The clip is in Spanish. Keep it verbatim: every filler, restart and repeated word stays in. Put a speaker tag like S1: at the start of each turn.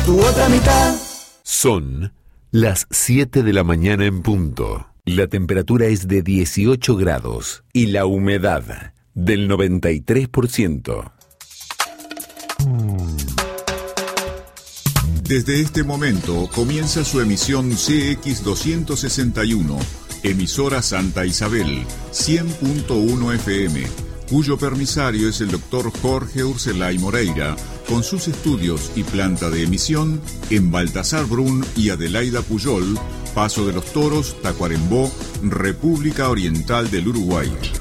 S1: tu otra mitad.
S2: Son las siete de la mañana en punto. La temperatura es de dieciocho grados y la humedad del noventa y tres por ciento.
S3: Desde este momento comienza su emisión C X doscientos sesenta y uno, emisora Santa Isabel, cien punto uno F M, cuyo permisario es el doctor Jorge Urselay Moreira, con sus estudios y planta de emisión en Baltasar Brun y Adelaida Puyol, Paso de los Toros, Tacuarembó, República Oriental del Uruguay.